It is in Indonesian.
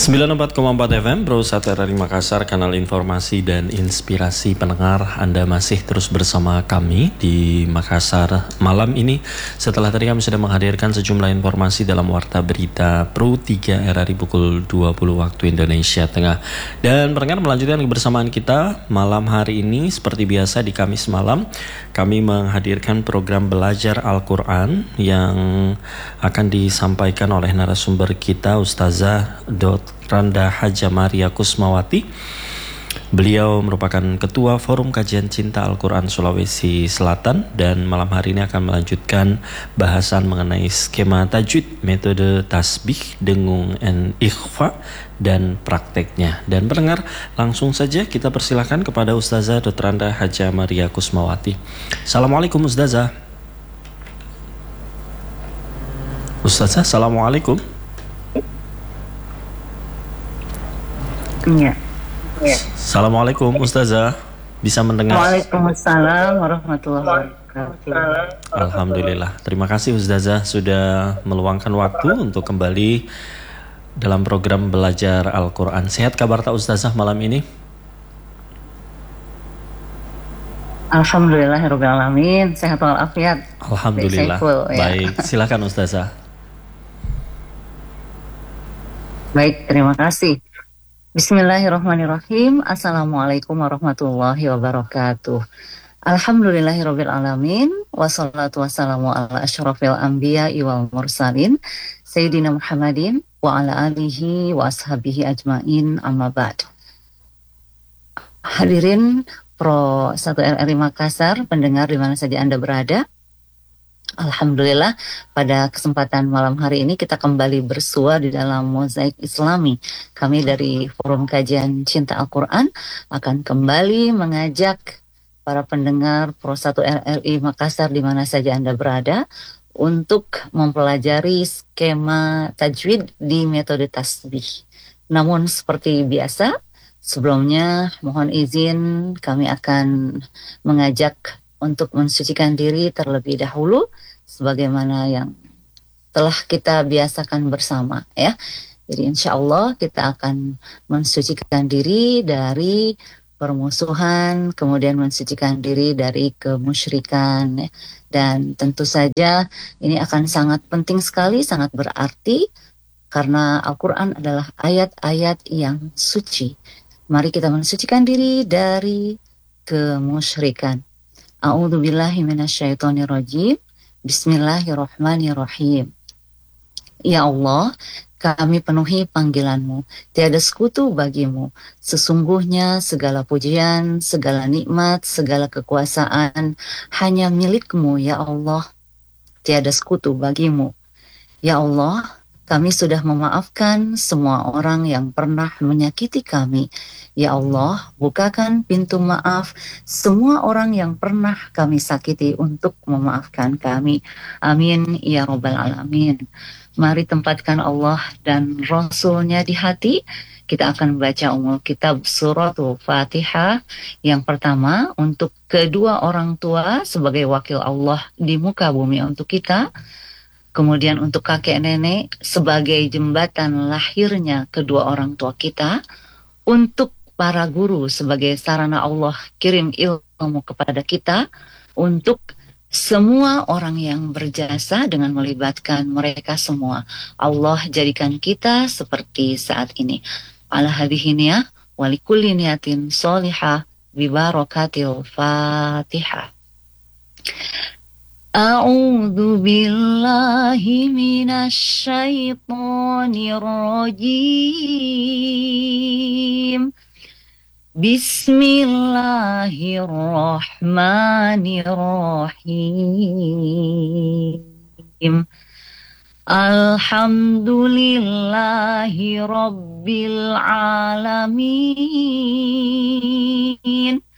94,4 FM, Bro 1 RRI Makassar, kanal informasi dan inspirasi pendengar. Anda masih terus bersama kami di Makassar malam ini. Setelah tadi kami sudah menghadirkan sejumlah informasi dalam Warta Berita Pro 3 RRI pukul 20 waktu Indonesia Tengah. Dan pendengar, melanjutkan kebersamaan kita malam hari ini. Seperti biasa di Kamis malam, kami menghadirkan program Belajar Al-Quran yang akan disampaikan oleh narasumber kita, Ustazah Randa Haja Maria Kusmawati. Beliau merupakan Ketua Forum Kajian Cinta Al-Quran Sulawesi Selatan, dan malam hari ini akan melanjutkan bahasan mengenai skema tajwid, metode tasbih, dengung, and ikhfa, dan prakteknya. Dan pendengar, langsung saja kita persilakan kepada Ustazah Dr. Randa Haja Maria Kusmawati. Assalamualaikum Ustazah. Ustazah, Assalamualaikum. Ya. Assalamualaikum Ustazah, bisa mendengar? Waalaikumsalam warahmatullahi wabarakatuh. Alhamdulillah. Terima kasih Ustazah sudah meluangkan waktu untuk kembali dalam program Belajar Al-Quran. Sehat kabar tak Ustazah malam ini? Alhamdulillahirrahmanirrahim. Sehat walafiat. Alhamdulillah. Baik, silakan Ustazah. Baik, terima kasih. Bismillahirrahmanirrahim. Assalamualaikum warahmatullahi wabarakatuh. Alhamdulillahirabbil alamin, wassalatu wassalamu ala asyrafil anbiya wal mursalin sayyidina Muhammadin wa ala alihi wa ashabihi ajmain, amma ba'd. Hadirin Pro 1 RRI Makassar, pendengar di mana saja Anda berada. Alhamdulillah, pada kesempatan malam hari ini kita kembali bersua di dalam Mozaik Islami. Kami dari Forum Kajian Cinta Al-Quran akan kembali mengajak para pendengar Pro 1 RRI Makassar di mana saja Anda berada untuk mempelajari skema tajwid di metode tasbih. Namun seperti biasa, sebelumnya mohon izin kami akan mengajak untuk mensucikan diri terlebih dahulu, sebagaimana yang telah kita biasakan bersama, ya. Jadi insya Allah kita akan mensucikan diri dari permusuhan, kemudian mensucikan diri dari kemusyrikan, ya. Dan tentu saja ini akan sangat penting sekali, sangat berarti, karena Al-Quran adalah ayat-ayat yang suci. Mari kita mensucikan diri dari kemusyrikan. A'udzubillahi minasyaitonirrajim. Bismillahirrahmanirrahim. Ya Allah, kami penuhi panggilan-Mu. Tiada sekutu bagimu. Sesungguhnya segala pujian, segala nikmat, segala kekuasaan hanya milik-Mu, ya Allah. Tiada sekutu bagimu. Ya Allah, kami sudah memaafkan semua orang yang pernah menyakiti kami. Ya Allah, bukakan pintu maaf semua orang yang pernah kami sakiti untuk memaafkan kami. Amin, ya Rabbal Alamin. Mari tempatkan Allah dan Rasul-Nya di hati. Kita akan membaca umul kitab suratul Fatihah. Yang pertama, untuk kedua orang tua sebagai wakil Allah di muka bumi untuk kita. Kemudian untuk kakek nenek sebagai jembatan lahirnya kedua orang tua kita. Untuk para guru sebagai sarana Allah kirim ilmu kepada kita. Untuk semua orang yang berjasa dengan melibatkan mereka semua. Allah jadikan kita seperti saat ini. Ala hadhihi niyah wa likulli niyatin sholihah bi barakatil Fatihah. A'udzu billahi minasy syaithanir rajim. Bismillahirrahmanirrahim. Alhamdulillahi rabbil alamin.